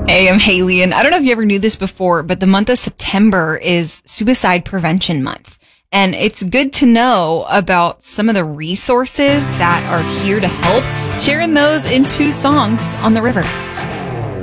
Hey, I'm Haley, and I don't know if you ever knew this before, but the month of September is Suicide Prevention Month. And it's good to know about some of the resources that are here to help, sharing those in 2 songs on the river.